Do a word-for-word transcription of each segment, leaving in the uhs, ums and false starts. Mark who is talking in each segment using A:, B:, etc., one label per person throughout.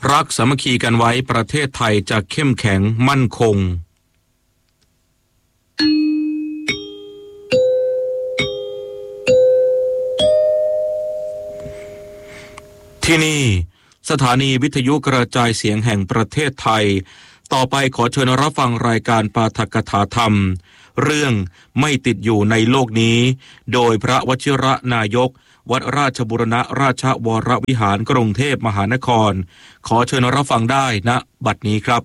A: รักสามัคคีกันไว้ประเทศไทยจะเข้มแข็งมั่นคงที่นี่สถานีวิทยุกระจายเสียงแห่งประเทศไทยต่อไปขอเชิญรับฟังรายการปาฐกถาธรรมเรื่องไม่ติดอยู่ในโลกนี้โดยพระวชิระนายกวัดราชบูรณราชวรวิหารกรุงเทพมหานครขอเชิญรับฟังได้ณบัดนี้ครับ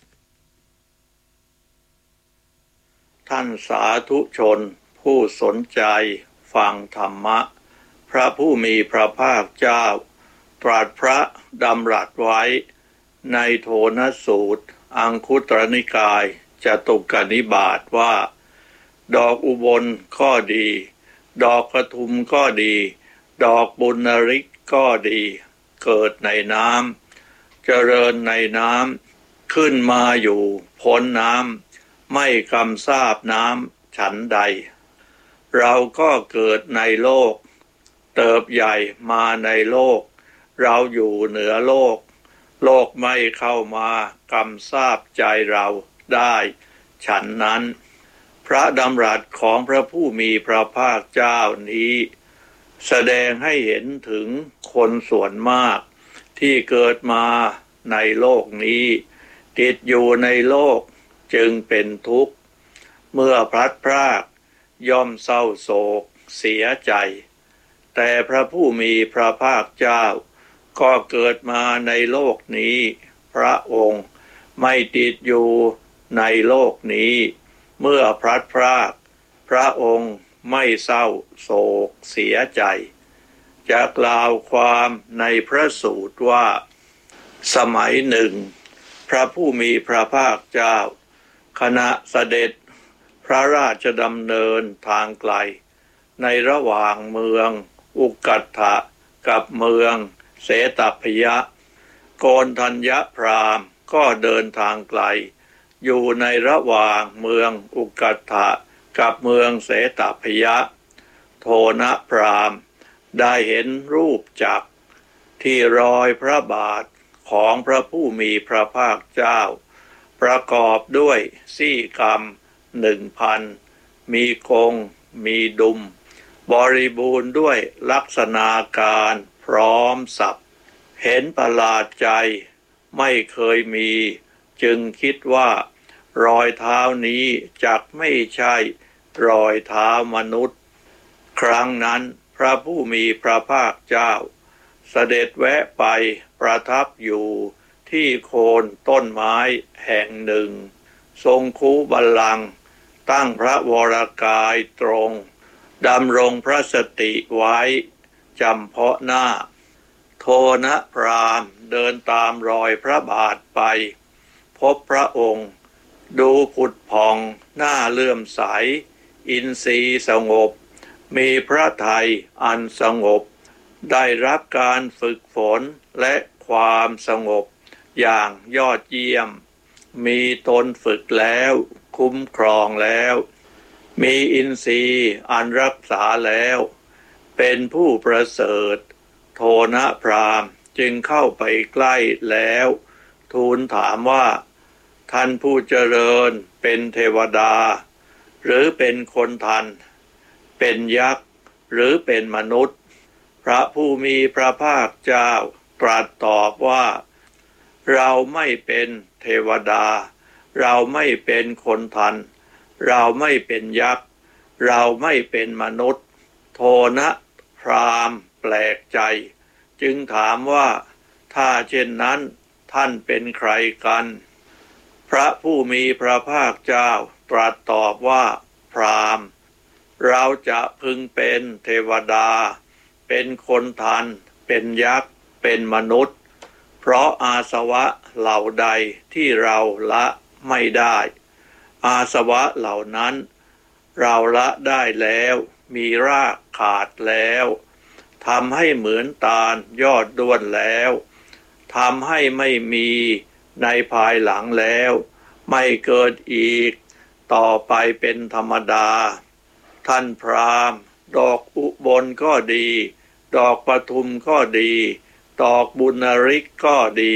B: ท่านสาธุชนผู้สนใจฟังธรรมะพระผู้มีพระภาคเจ้าตรัสพระดำรัสไว้ในโทนสูตรอังคุตรนิกายจตุกนิบาตว่าดอกอุบลก็ดีดอกกระทุมก็ดีดอกบุญนริกก็ดีเกิดในน้ำเจริญในน้ำขึ้นมาอยู่พ้นน้ำไม่กำซาบน้ำฉันใดเราก็เกิดในโลกเติบใหญ่มาในโลกเราอยู่เหนือโลกโลกไม่เข้ามากำซาบใจเราได้ฉันนั้นพระดำรัสของพระผู้มีพระภาคเจ้านี้แสดงให้เห็นถึงคนส่วนมากที่เกิดมาในโลกนี้ติดอยู่ในโลกจึงเป็นทุกข์เมื่อพลัดพรากย่อมเศร้าโศกเสียใจแต่พระผู้มีพระภาคเจ้าก็เกิดมาในโลกนี้พระองค์ไม่ติดอยู่ในโลกนี้เมื่อพลัดพรากพระองค์ไม่เศร้าโศกเสียใจจะกล่าวความในพระสูตรว่าสมัยหนึ่งพระผู้มีพระภาคเจ้าขณะเสด็จพระราชดำเนินทางไกลในระหว่างเมืองอุกัฏฐะกับเมืองเสตพยะโกณฑัญญพราหมณ์ก็เดินทางไกลอยู่ในระหว่างเมืองอุกัฏฐะกับเมืองเสตพยะโทนะพราหมณ์ได้เห็นรูปจักรที่รอยพระบาทของพระผู้มีพระภาคเจ้าประกอบด้วยซี่กรรมหนึ่งพันมีกงมีดุมบริบูรณ์ด้วยลักษณะการพร้อมสับเห็นประหลาดใจไม่เคยมีจึงคิดว่ารอยเท้านี้จักไม่ใช่รอยเท้ามนุษย์ครั้งนั้นพระผู้มีพระภาคเจ้าเสด็จแวะไปประทับอยู่ที่โคนต้นไม้แห่งหนึ่งทรงคูบัลลังก์ตั้งพระวรกายตรงดำรงพระสติไว้จำเพาะหน้าโทนะพราหมณ์เดินตามรอยพระบาทไปพบพระองค์ดูผุดผ่องหน้าเลื่อมใสอินทรีย์สงบมีพระทัยอันสงบได้รับการฝึกฝนและความสงบอย่างยอดเยี่ยมมีตนฝึกแล้วคุ้มครองแล้วมีอินทรีย์อันรักษาแล้วเป็นผู้ประเสริฐโทนะพราหมณ์จึงเข้าไปใกล้แล้วทูลถามว่าท่านผู้เจริญเป็นเทวดาหรือเป็นคนทันเป็นยักษ์หรือเป็นมนุษย์พระผู้มีพระภาคเจ้าตรัสตอบว่าเราไม่เป็นเทวดาเราไม่เป็นคนทันเราไม่เป็นยักษ์เราไม่เป็นมนุษย์โทนะพราหมณ์แปลกใจจึงถามว่าถ้าเช่นนั้นท่านเป็นใครกันพระผู้มีพระภาคเจ้าตรัสตอบว่าพราหมณ์เราจะพึงเป็นเทวดาเป็นคนทันเป็นยักษ์เป็นมนุษย์เพราะอาสวะเหล่าใดที่เราละไม่ได้อาสวะเหล่านั้นเราละได้แล้วมีรากขาดแล้วทำให้เหมือนตาลยอดด้วนแล้วทำให้ไม่มีในภายหลังแล้วไม่เกิดอีกต่อไปเป็นธรรมดาท่านพราหมณ์ดอกอุบลก็ดีดอกปทุมก็ดีดอกบุญนริกก็ดี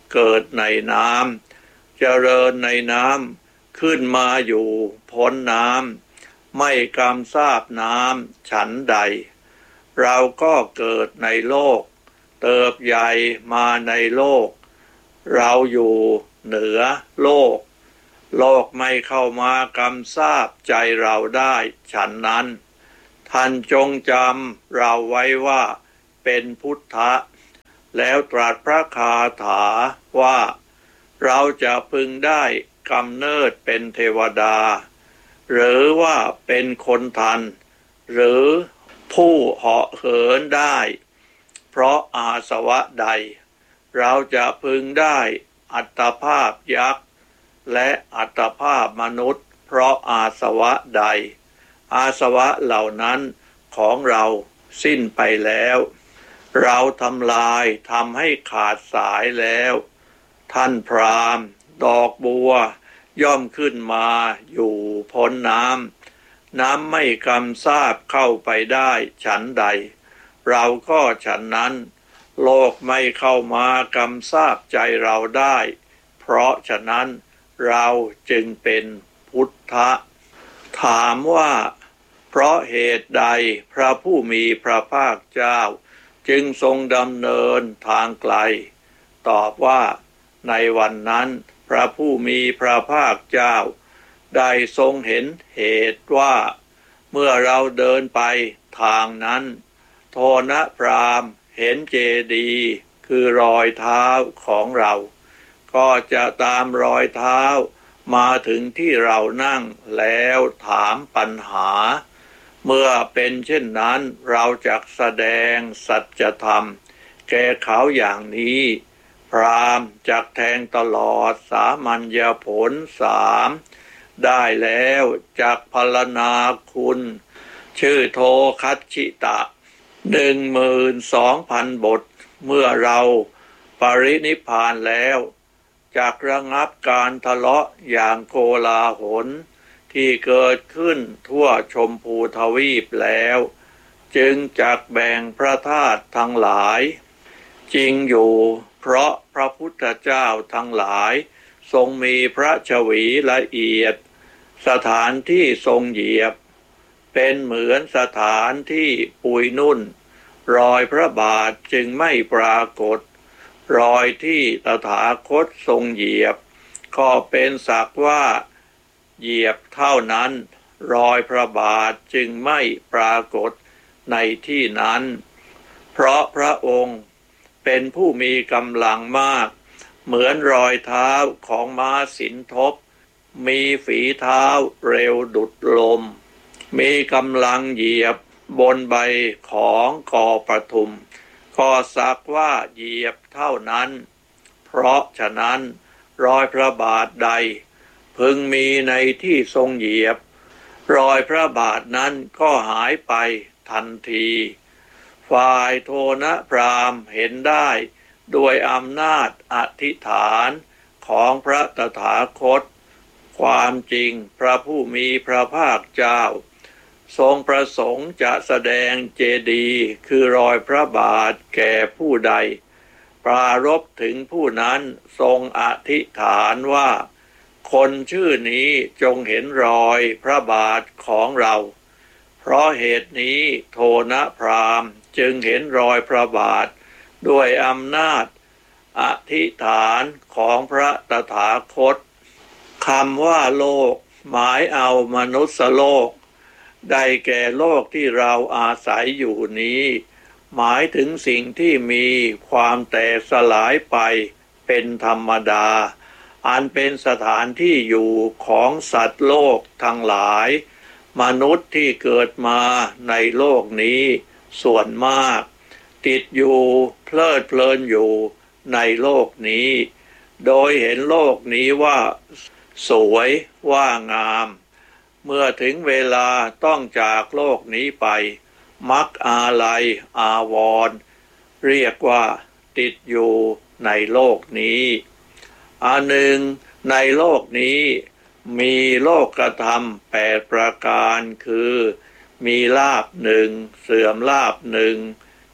B: เกิดในน้ำเจริญในน้ำขึ้นมาอยู่พ้นน้ำไม่กำทราบน้ำฉันใดเราก็เกิดในโลกเติบใหญ่มาในโลกเราอยู่เหนือโลกโลกไม่เข้ามากำทราบใจเราได้ฉันนั้นท่านจงจำเราไว้ว่าเป็นพุทธะแล้วตรัสพระคาถาว่าเราจะพึงได้กำเนิดเป็นเทวดาหรือว่าเป็นคนทันหรือผู้เหาะเหินได้เพราะอาสวะใดเราจะพึงได้อัตภาพยักษ์และอัตภาพมนุษย์เพราะอาสวะใดอาสวะเหล่านั้นของเราสิ้นไปแล้วเราทำลายทำให้ขาดสายแล้วท่านพราหมณ์ดอกบัวย่อมขึ้นมาอยู่พ้นน้ำน้ำไม่กำทราบเข้าไปได้ฉันใดเราก็ฉันนั้นโลกไม่เข้ามากำทราบใจเราได้เพราะฉะนั้นเราจึงเป็นพุทธะถามว่าเพราะเหตุใดพระผู้มีพระภาคเจ้าจึงทรงดำเนินทางไกลตอบว่าในวันนั้นพระผู้มีพระภาคเจ้าได้ทรงเห็นเหตุว่าเมื่อเราเดินไปทางนั้นโทนะพราหมณ์เห็นเจดีย์คือรอยเท้าของเราก็จะตามรอยเท้ามาถึงที่เรานั่งแล้วถามปัญหาเมื่อเป็นเช่นนั้นเราจะแสดงสัจธรรมแก่เขาอย่างนี้พราหมณ์จักแทงตลอดสามัญญผลสามได้แล้วจักพรรณนาคุณชื่อโทคัชชิตะหนึ่งหมื่นสองพันบทเมื่อเราปรินิพพานแล้วจักระงับการทะเลาะอย่างโกลาหลที่เกิดขึ้นทั่วชมพูทวีปแล้วจึงจักแบ่งพระธาตุทั้งหลายจริงอยู่เพราะพระพุทธเจ้าทั้งหลายทรงมีพระชวีละเอียดสถานที่ทรงเหยียบเป็นเหมือนสถานที่ปุยนุ่นรอยพระบาทจึงไม่ปรากฏรอยที่ตถาคตทรงเหยียบก็เป็นสักว่าเหยียบเท่านั้นรอยพระบาทจึงไม่ปรากฏในที่นั้นเพราะพระองค์เป็นผู้มีกำลังมากเหมือนรอยเท้าของม้าสินทบมีฝีเท้าเร็วดุจลมมีกำลังเหยียบบนใบของกอประทุมก็สักว่าเหยียบเท่านั้นเพราะฉะนั้นรอยพระบาทใดพึงมีในที่ทรงเหยียบรอยพระบาทนั้นก็หายไปทันทีฝ่ายโทนะพราหมณ์เห็นได้ด้วยอำนาจอธิษฐานของพระตถาคตความจริงพระผู้มีพระภาคเจ้าทรงประสงค์จะแสดงเจดีย์คือรอยพระบาทแก่ผู้ใดปรารภถึงผู้นั้นทรงอธิษฐานว่าคนชื่อนี้จงเห็นรอยพระบาทของเราเพราะเหตุนี้โทนะพราหมณ์จึงเห็นรอยพระบาทด้วยอำนาจอธิษฐานของพระตถาคตคำว่าโลกหมายเอามนุษยโลกได้แก่โลกที่เราอาศัยอยู่นี้หมายถึงสิ่งที่มีความแตกสลายไปเป็นธรรมดาอันเป็นสถานที่อยู่ของสัตว์โลกทั้งหลายมนุษย์ที่เกิดมาในโลกนี้ส่วนมากติดอยู่เพลิดเพลินอยู่ในโลกนี้โดยเห็นโลกนี้ว่าสวยว่างามเมื่อถึงเวลาต้องจากโลกนี้ไปมักอาลัยอาวรณ์เรียกว่าติดอยู่ในโลกนี้อันหนึ่งในโลกนี้มีโลกธรรมแปดประการคือมีลาภหนึ่งเสื่อมลาภหนึ่ง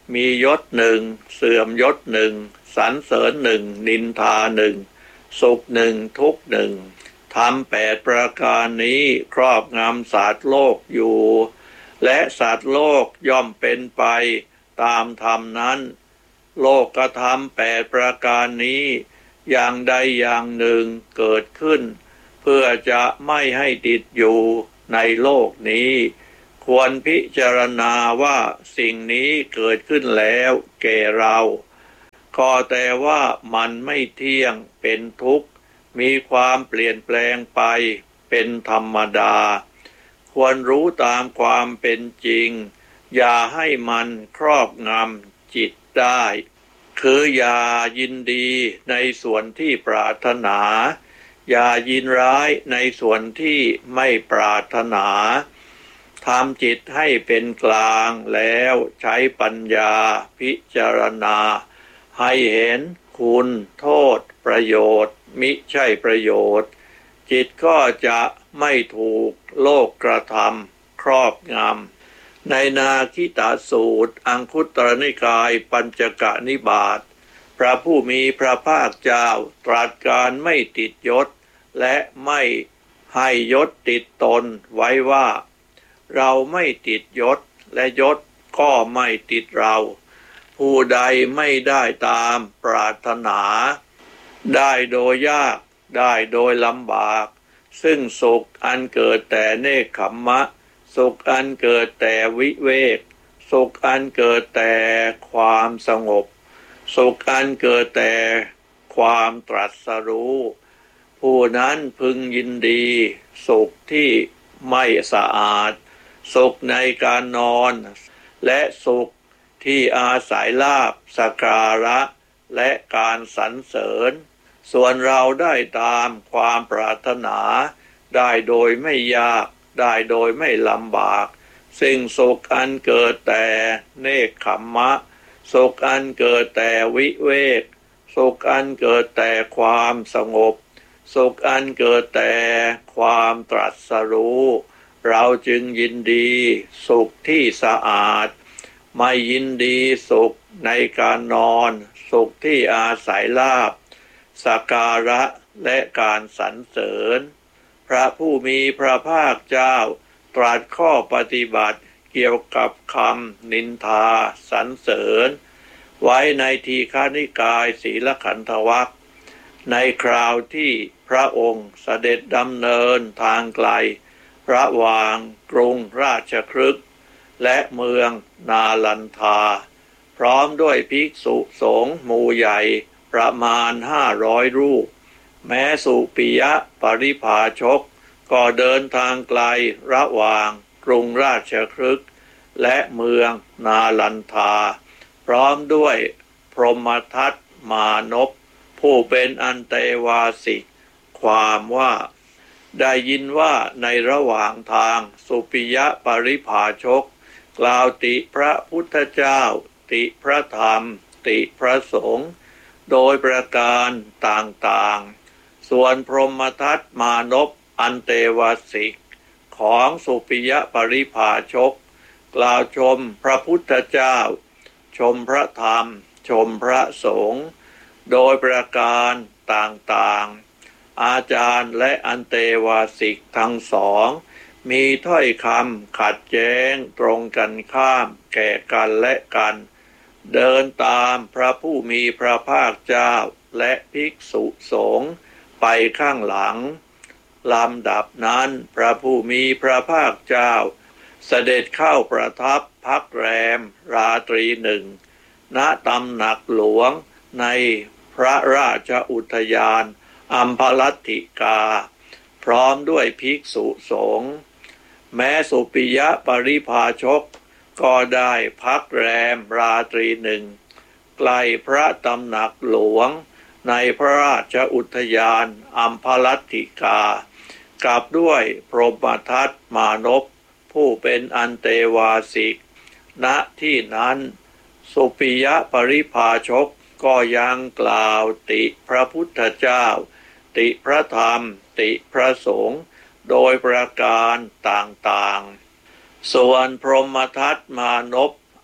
B: มียศหนึ่งเสื่อมยศหนึ่งสรรเสริญหนึ่งนินทาหนึ่งสุขหนึ่งทุกข์หนึ่งธรรมแปดประการนี้ครอบงำสัตว์โลกอยู่และสัตว์โลกย่อมเป็นไปตามธรรมนั้นโลกธรรมแปดประการนี้อย่างใดอย่างหนึ่งเกิดขึ้นเพื่อจะไม่ให้ติดอยู่ในโลกนี้ควรพิจารณาว่าสิ่งนี้เกิดขึ้นแล้วแก่เราก็แต่ว่ามันไม่เที่ยงเป็นทุกข์มีความเปลี่ยนแปลงไปเป็นธรรมดาควรรู้ตามความเป็นจริงอย่าให้มันครอบงำจิตได้คืออย่ายินดีในส่วนที่ปรารถนาอย่ายินร้ายในส่วนที่ไม่ปรารถนาทำจิตให้เป็นกลางแล้วใช้ปัญญาพิจารณาให้เห็นคุณโทษประโยชน์มิใช่ประโยชน์จิตก็จะไม่ถูกโลกกระทำครอบงำในนาคิตสูตรอังคุตรนิกายปัญจกนิบาตพระผู้มีพระภาคเจ้าตรัสการไม่ติดยศและไม่ให้ยศติดตนไว้ว่าเราไม่ติดยศและยศก็ไม่ติดเราผู้ใดไม่ได้ตามปรารถนาได้โดยยากได้โดยลำบากซึ่งสุขอันเกิดแต่เนกขัมมะสุขอันเกิดแต่วิเวกสุขอันเกิดแต่ความสงบสุขอันเกิดแต่ความตรัสรู้ผู้นั้นพึงยินดีสุขที่ไม่สะอาดสุขในการนอนและสุขที่อาศัยลาภสักการะและการสรรเสริญส่วนเราได้ตามความปรารถนาได้โดยไม่ยากได้โดยไม่ลำบากสิ่งสุขอันเกิดแต่เนกขัมมะสุขอันเกิดแต่วิเวกสุขอันเกิดแต่ความสงบสุขอันเกิดแต่ความตรัสรู้เราจึงยินดีสุขที่สะอาดไม่ยินดีสุขในการนอนสุขที่อาศัยลาภสักการะและการสรรเสริญพระผู้มีพระภาคเจ้าตรัสข้อปฏิบัติเกี่ยวกับคำนินทาสรรเสริญไว้ในทีฆนิกายศีลขันธวรรคในคราวที่พระองค์เสด็จดำเนินทางไกลระหว่างกรุงราชคฤห์และเมืองนาลันทาพร้อมด้วยภิกษุสงฆ์หมู่ใหญ่ประมาณห้าร้อยรูปแม้สุปิยะปริภาชกก็เดินทางไกลระหว่างกรุงราชคฤห์และเมืองนาลันทาพร้อมด้วยพรหมทัตมานพผู้เป็นอันเตวาสิกความว่าได้ยินว่าในระหว่างทางสุปิยะปริภาชกกล่าวติพระพุทธเจ้าติพระธรรมติพระสงฆ์โดยประการต่างๆส่วนพรหมทัตมานพอันเตวาสิกของสุปิยะปริภาชกกล่าวชมพระพุทธเจ้าชมพระธรรมชมพระสงฆ์โดยประการต่างๆอาจารย์และอันเตวาสิกทั้งสองมีถ้อยคำขัดแย้งตรงกันข้ามแก่กันและกันเดินตามพระผู้มีพระภาคเจ้าและภิกษุสงฆ์ไปข้างหลังลำดับนั้นพระผู้มีพระภาคเจ้าเสด็จเข้าประทับพักแรมราตรีหนึ่งณตำหนักหลวงในพระราชอุทยานอัมพลัตถิกาพร้อมด้วยภิกษุสงฆ์แม้สุปิยะปริภาชกก็ได้พักแรมราตรีหนึ่งใกล้พระตำหนักหลวงในพระราชอุทยานอัมพลัตถิกากับด้วยพรหมทัตมานพผู้เป็นอันเตวาสิกณที่นั้นสุปิยะปริภาชกก็ยังกล่าวติพระพุทธเจ้าติพระธรรมติพระสงฆ์โดยประการต่างๆส่วนพรหมทัตมานพ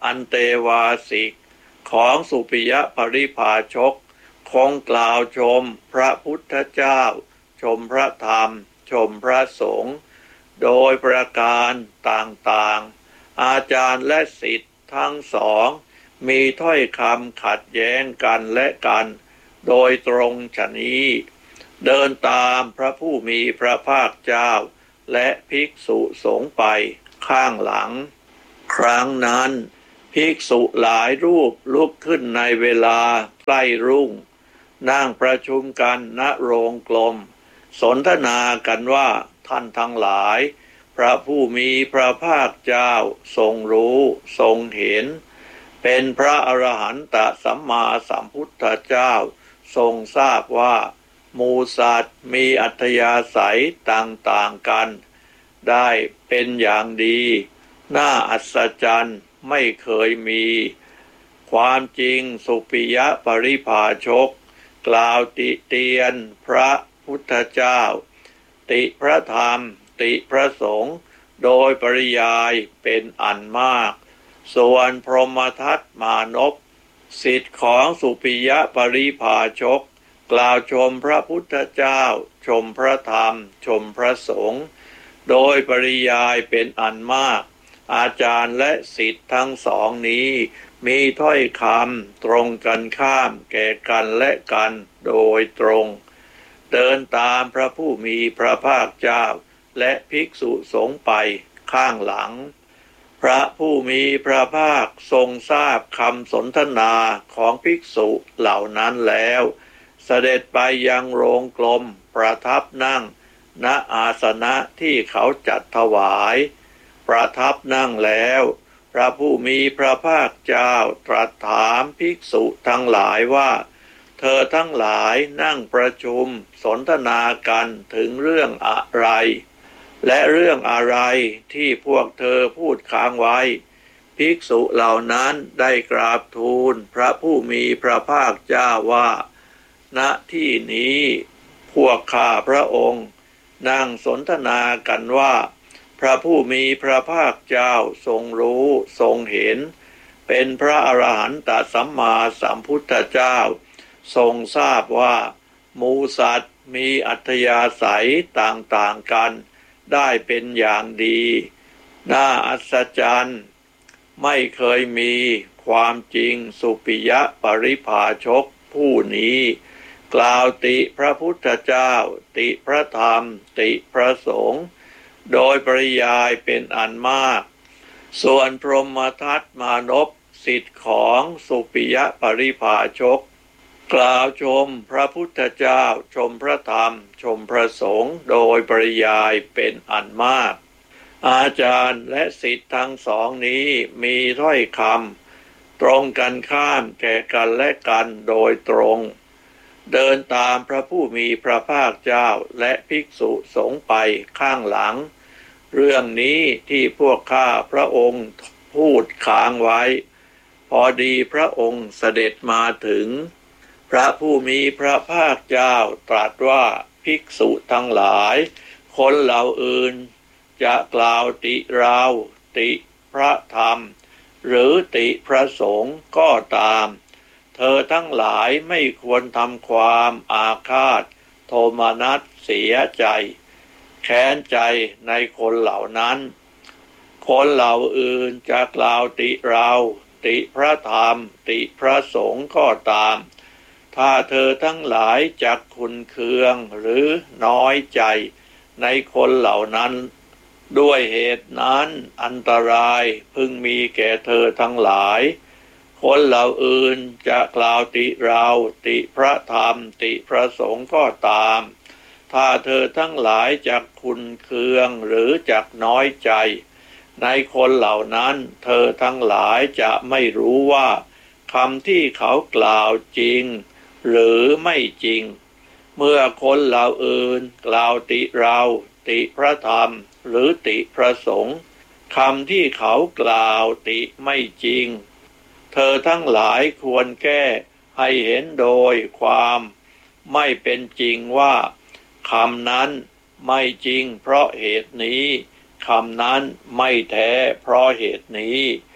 B: อันเตวาสิกของสุปิยปริภาชกคงกล่าวชมพระพุทธเจ้าชมพระธรรมชมพระสงฆ์โดยประการต่างๆอาจารย์และศิษย์ทั้งสองมีถ้อยคำขัดแย้งกันและกันโดยตรงฉะนี้เดินตามพระผู้มีพระภาคเจ้าและภิกษุสงฆ์ไปข้างหลังครั้งนั้นภิกษุหลายรูปลุกขึ้นในเวลาใกล้รุ่งนั่งประชุมกันณโรงกลมสนทนากันว่าท่านทั้งหลายพระผู้มีพระภาคเจ้าทรงรู้ทรงเห็นเป็นพระอรหันตสัมมาสัมพุทธเจ้าทรงทราบว่าหมู่สัตว์มีอัธยาศัยต่างๆกันได้เป็นอย่างดีน่าอัศจรรย์ไม่เคยมีความจริงสุปิยปริภาชกกล่าวติเตียนพระพุทธเจ้าติพระธรรมติพระสงฆ์โดยปริยายเป็นอันมากส่วนพรหมทัตมานพศิษย์ของสุปิยปริภาชกกล่าวชมพระพุทธเจ้าชมพระธรรมชมพระสงฆ์โดยปริยายเป็นอันมากอาจารย์และศิษย์ทั้งสองนี้มีถ้อยคำตรงกันข้ามแก่กันและกันโดยตรงเดินตามพระผู้มีพระภาคเจ้าและภิกษุสงฆ์ไปข้างหลังพระผู้มีพระภาคทรงทราบคำสนทนาของภิกษุเหล่านั้นแล้วเสด็จไปยังโรงกลมประทับนั่งณอาสนะที่เขาจัดถวายประทับนั่งแล้วพระผู้มีพระภาคเจ้าตรัสถามภิกษุทั้งหลายว่าเธอทั้งหลายนั่งประชุมสนทนากันถึงเรื่องอะไรและเรื่องอะไรที่พวกเธอพูดค้างไว้ภิกษุเหล่านั้นได้กราบทูลพระผู้มีพระภาคเจ้าว่าณที่นี้พวกข้าพระองค์นั่งสนทนากันว่าพระผู้มีพระภาคเจ้าทรงรู้ทรงเห็นเป็นพระอรหันตสัมมาสัมพุทธเจ้าทรงทราบว่าหมู่สัตว์มีอัธยาศัยต่างๆกันได้เป็นอย่างดีน่าอัศจรรย์ไม่เคยมีความจริงสุปิยปริภาชกผู้นี้กล่าวติพระพุทธเจ้าติพระธรรมติพระสงฆ์โดยปริยายเป็นอันมากส่วนพรหมทัตมานพศิษย์ของสุปิยปริภาชกกล่าวชมพระพุทธเจ้าชมพระธรรมชมพระสงฆ์โดยปริยายเป็นอันมากอาจารย์และศิษย์ทั้งสองนี้มีถ้อยคำตรงกันข้ามแก่กันและกันโดยตรงเดินตามพระผู้มีพระภาคเจ้าและภิกษุสงฆ์ไปข้างหลังเรื่องนี้ที่พวกข้าพระองค์พูดค้างไว้พอดีพระองค์เสด็จมาถึงพระผู้มีพระภาคเจ้าตรัสว่าภิกษุทั้งหลายคนเหล่าอื่นจะกล่าวติเราติพระธรรมหรือติพระสงฆ์ก็ตามเธอทั้งหลายไม่ควรทำความอาฆาตโทมนัสเสียใจแค้นใจในคนเหล่านั้นคนเหล่าอื่นจะกล่าวติเราติพระธรรมติพระสงฆ์ก็ตามถ้าเธอทั้งหลายจักขุ่นเคืองหรือน้อยใจในคนเหล่านั้นด้วยเหตุนั้นอันตรายพึงมีแก่เธอทั้งหลายคนเหล่าอื่นจะกล่าวติเราติพระธรรมติพระสงฆ์ก็ตามถ้าเธอทั้งหลายจักขุ่นเคืองหรือจักน้อยใจในคนเหล่านั้นเธอทั้งหลายจะไม่รู้ว่าคำที่เขากล่าวจริงหรือไม่จริงเมื่อคนเหล่าอื่นกล่าวติเราติพระธรรมหรือติพระสงฆ์คำที่เขากล่าวติไม่จริงเธอทั้งหลายควรแก้ให้เห็นโดยความไม่เป็นจริงว่าคำนั้นไม่จริงเพราะเหตุนี้คำนั้นไม่แท้เพราะเหตุนี้ค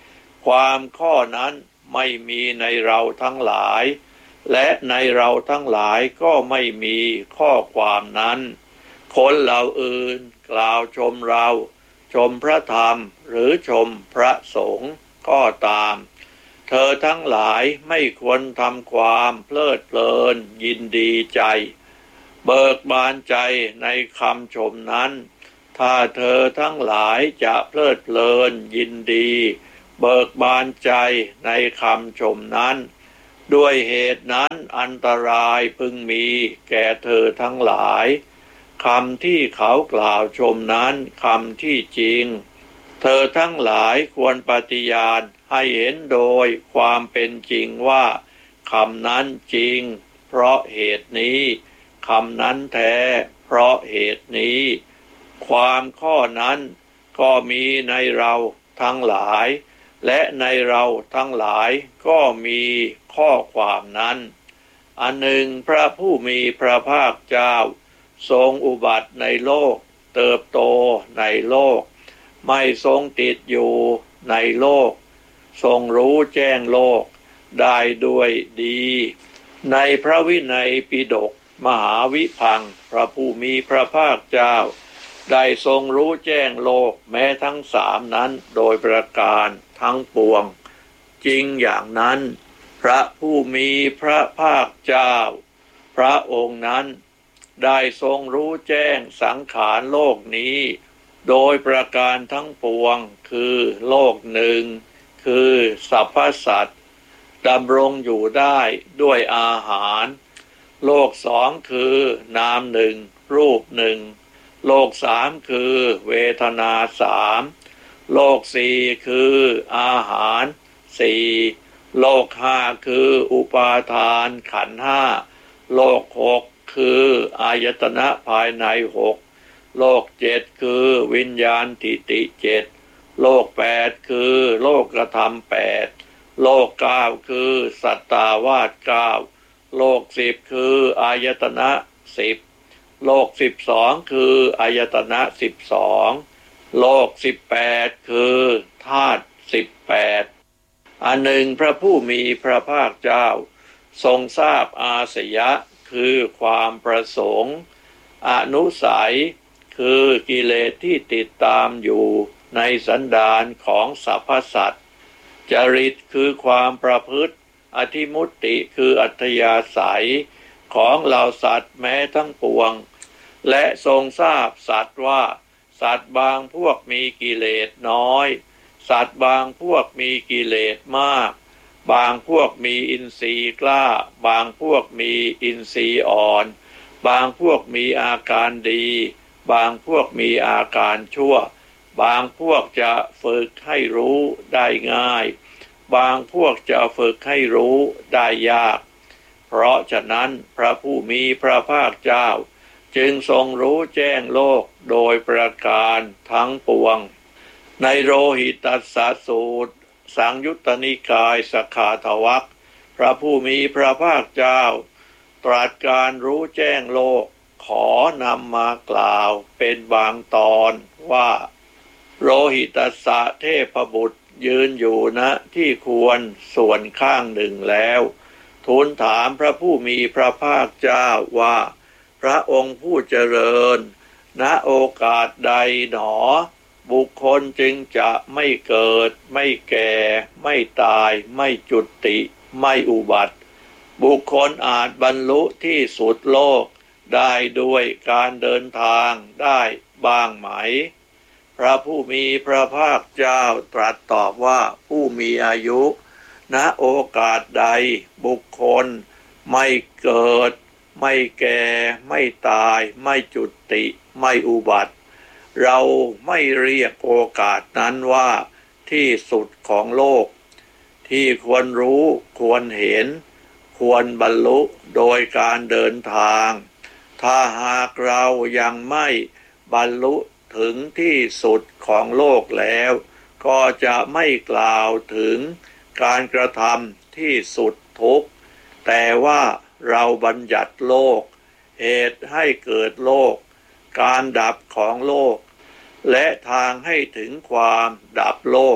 B: ความข้อนั้นไม่มีในเราทั้งหลายและในเราทั้งหลายก็ไม่มีข้อความนั้นคนเหล่าอื่นกล่าวชมเราชมพระธรรมหรือชมพระสงฆ์ก็ตามเธอทั้งหลายไม่ควรทำความเพลิดเพลินยินดีใจเบิกบานใจในคำชมนั้นถ้าเธอทั้งหลายจะเพลิดเพลินยินดีเบิกบานใจในคำชมนั้นด้วยเหตุนั้นอันตรายพึงมีแก่เธอทั้งหลายคำที่เขากล่าวชมนั้นคำที่จริงเธอทั้งหลายควรปฏิญาณให้เห็นโดยความเป็นจริงว่าคำนั้นจริงเพราะเหตุนี้คำนั้นแท้เพราะเหตุนี้ความข้อนั้นก็มีในเราทั้งหลายและในเราทั้งหลายก็มีข้อความนั้นอันหนึ่งพระผู้มีพระภาคเจ้าทรงอุบัติในโลกเติบโตในโลกไม่ทรงติดอยู่ในโลกทรงรู้แจ้งโลกได้ด้วยดีในพระวินัยปิฎกมหาวิพังค์พระผู้มีพระภาคเจ้าได้ทรงรู้แจ้งโลกแม้ทั้งสามนั้นโดยประการทั้งปวงจริงอย่างนั้นพระผู้มีพระภาคเจ้าพระองค์นั้นได้ทรงรู้แจ้งสังขารโลกนี้โดยประการทั้งปวงคือโลกหนึ่งคือสรรพสัตว์ดำรงอยู่ได้ด้วยอาหารโลกสองคือนามหนึ่งรูปหนึ่งโลกสามคือเวทนาสามโลกสี่คืออาหารสี่โลกห้าคืออุปาทานขันธ์ห้าโลกหกคืออายตนะภายในหกโลกเจ็ดคือวิญญาณทิฏฐิเจ็ดโลกแปดคือโลกธรรมแปดโลกเก้าคือสัตตาวาสเก้าโลกสิบคืออายตนะสิบโลกสิบสองคืออายตนะสิบสองโลกสิบแปดคือธาตุสิบแปดอันหนึ่งพระผู้มีพระภาคเจ้าทรงทราบอาสยะคือความประสงค์อนุสัยคือกิเลสที่ติดตามอยู่ในสันดานของสรรพสัตว์จริตคือความประพฤติอธิมุตติคืออัธยาศัยของเหล่าสัตว์แม้ทั้งปวงและทรงทราบสัตว์ว่าสัตว์บางพวกมีกิเลสน้อยสัตว์บางพวกมีกิเลสมากบางพวกมีอินทรีย์กล้าบางพวกมีอินทรีย์อ่อนบางพวกมีอาการดีบางพวกมีอาการชั่วบางพวกจะฝึกให้รู้ได้ง่ายบางพวกจะฝึกให้รู้ได้ยากเพราะฉะนั้นพระผู้มีพระภาคเจ้าจึงทรงรู้แจ้งโลกโดยประการทั้งปวงในโรหิตัสสสูตรสังยุตตนิกายสกขาทวรรคพระผู้มีพระภาคเจ้าตรัสการรู้แจ้งโลกขอนำมากล่าวเป็นบางตอนว่าโรหิตัสสะเทพบุตรยืนอยู่ณที่ควรส่วนข้างหนึ่งแล้วทูลถามพระผู้มีพระภาคเจ้าว่าพระองค์ผู้เจริญณโอกาสใดหนอบุคคลจึงจะไม่เกิดไม่แก่ไม่ตายไม่จุติไม่อุบัติบุคคลอาจบรรลุที่สุดโลกได้ด้วยการเดินทางได้บ้างไหมพระผู้มีพระภาคเจ้าตรัสตอบว่าผู้มีอายุณโอกาสใดบุคคลไม่เกิดไม่แก่ไม่ตายไม่จุติไม่อุบัติเราไม่เรียกโอกาสนั้นว่าที่สุดของโลกที่ควรรู้ควรเห็นควรบรรลุโดยการเดินทางถ้าหากเรายังไม่บรรลุถึงที่สุดของโลกแล้วก็จะไม่กล่าวถึงการกระทำที่สุดทุกข์แต่ว่าเราบัญญัติโลกเหตุให้เกิดโลกการดับของโลกและทางให้ถึงความดับโลก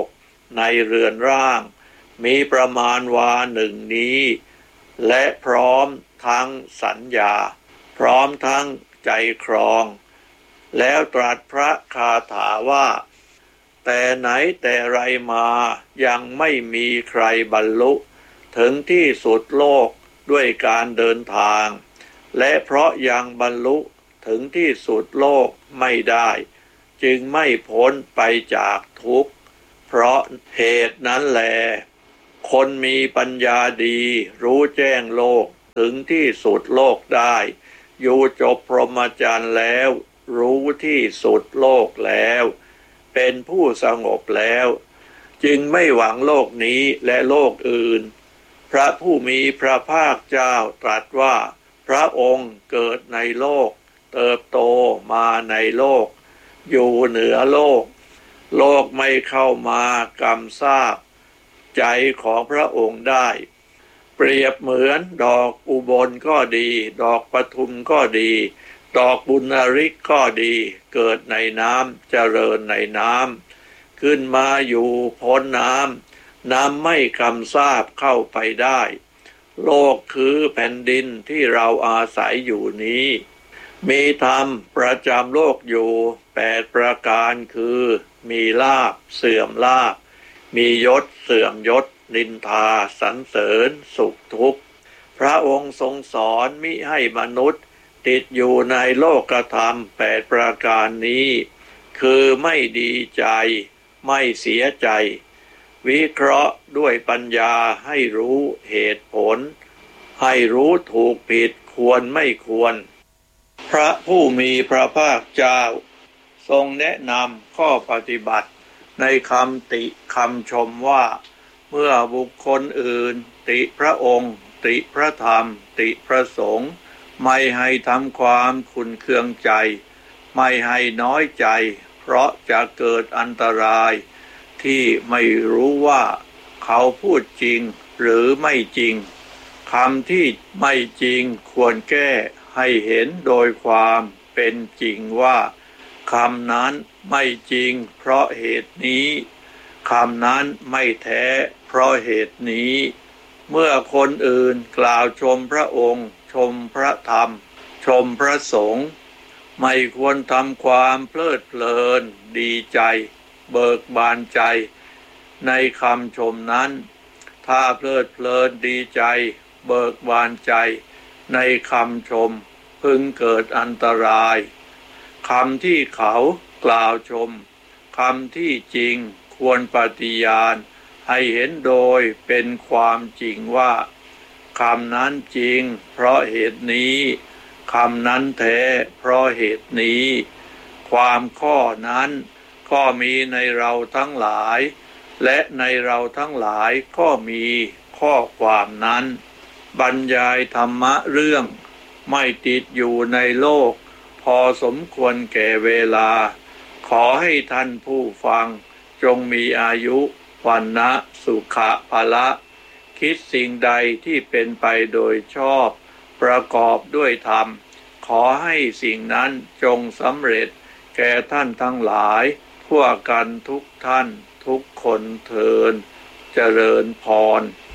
B: ในเรือนร่างมีประมาณวาหนึ่งนี้และพร้อมทั้งสัญญาพร้อมทั้งใจครองแล้วตรัสพระคาถาว่าแต่ไหนแต่ไรมายังไม่มีใครบรรลุถึงที่สุดโลกด้วยการเดินทางและเพราะยังบรรลุถึงที่สุดโลกไม่ได้จึงไม่พ้นไปจากทุกข์เพราะเหตุนั้นแลคนมีปัญญาดีรู้แจ้งโลกถึงที่สุดโลกได้อยู่จบพรหมจรรย์แล้วรู้ที่สุดโลกแล้วเป็นผู้สงบแล้วจึงไม่หวังโลกนี้และโลกอื่นพระผู้มีพระภาคเจ้าตรัสว่าพระองค์เกิดในโลกเติบโตมาในโลกอยู่เหนือโลกโลกไม่เข้ามากำซาบใจของพระองค์ได้เปรียบเหมือนดอกอุบลก็ดีดอกปทุมก็ดีดอกบุญริกก็ดีเกิดในน้ำเจริญในน้ำขึ้นมาอยู่พ้นน้ำน้ำไม่กำซาบเข้าไปได้โลกคือแผ่นดินที่เราอาศัยอยู่นี้มีธรรมประจำโลกอยู่แปดประการคือมีลาภเสื่อมลาภมียศเสื่อมยศนินทาสรรเสริญสุขทุกข์พระองค์ทรงสอนมิให้มนุษย์ติดอยู่ในโลกธรรมแปดประการนี้คือไม่ดีใจไม่เสียใจวิเคราะห์ด้วยปัญญาให้รู้เหตุผลให้รู้ถูกผิดควรไม่ควรพระผู้มีพระภาคเจ้าทรงแนะนำข้อปฏิบัติในคำติคำชมว่าเมื่อบุคคลอื่นติพระองค์ติพระธรรมติพระสงฆ์ไม่ให้ทำความขุ่นเคืองใจไม่ให้น้อยใจเพราะจะเกิดอันตรายที่ไม่รู้ว่าเขาพูดจริงหรือไม่จริงคำที่ไม่จริงควรแก้ให้เห็นโดยความเป็นจริงว่าคำนั้นไม่จริงเพราะเหตุนี้คำนั้นไม่แท้เพราะเหตุนี้เมื่อคนอื่นกล่าวชมพระองค์ชมพระธรรมชมพระสงฆ์ไม่ควรทำความเพลิดเพลินดีใจเบิกบานใจในคำชมนั้นถ้าเพลิดเพลินดีใจเบิกบานใจในคำชมพึงเกิดอันตรายคำที่เขากล่าวชมคำที่จริงควรปฏิญาณให้เห็นโดยเป็นความจริงว่าคำนั้นจริงเพราะเหตุนี้คำนั้นแท้เพราะเหตุนี้ความข้อนั้นก็มีในเราทั้งหลายและในเราทั้งหลายก็มีข้อความนั้นบรรยายธรรมะเรื่องไม่ติดอยู่ในโลกพอสมควรแก่เวลาขอให้ท่านผู้ฟังจงมีอายุวันนะสุขะภละคิดสิ่งใดที่เป็นไปโดยชอบประกอบด้วยธรรมขอให้สิ่งนั้นจงสำเร็จแก่ท่านทั้งหลายทั่วกันทุกท่านทุกคนเทอญเจริญพร